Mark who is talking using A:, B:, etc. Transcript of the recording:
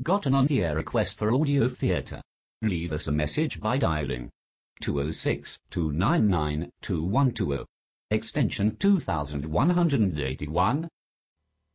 A: Got an on-the-air request for audio theatre? Leave us a message by dialing 206-299-2120, extension 2181,